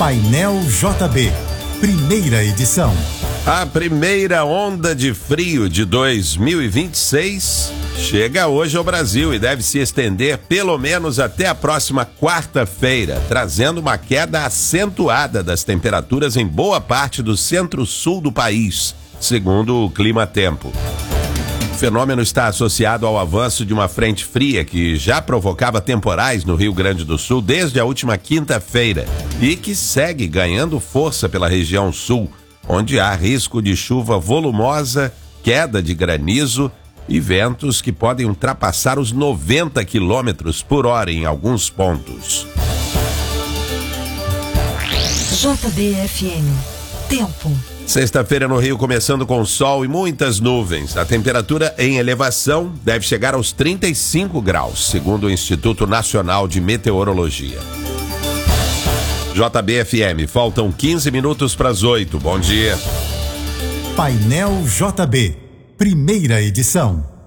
Painel JB, primeira edição. A primeira onda de frio de 2026 chega hoje ao Brasil e deve se estender pelo menos até a próxima quarta-feira, trazendo uma queda acentuada das temperaturas em boa parte do centro-sul do país, segundo o Climatempo. O fenômeno está associado ao avanço de uma frente fria que já provocava temporais no Rio Grande do Sul desde a última quinta-feira e que segue ganhando força pela região sul, onde há risco de chuva volumosa, queda de granizo e ventos que podem ultrapassar os 90 quilômetros por hora em alguns pontos. JBFM. Tempo. Sexta-feira no Rio começando com sol e muitas nuvens. A temperatura em elevação deve chegar aos 35 graus, segundo o Instituto Nacional de Meteorologia. JBFM, faltam 15 minutos para as 8. Bom dia. Painel JB, primeira edição.